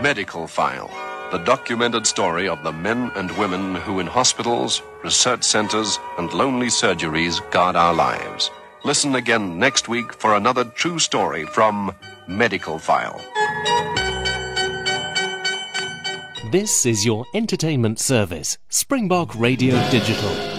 Medical File, the documented story of the men and women who in hospitals, research centers, and lonely surgeries guard our lives. Listen again next week for another true story from Medical File. This is your entertainment service, Springbok Radio Digital.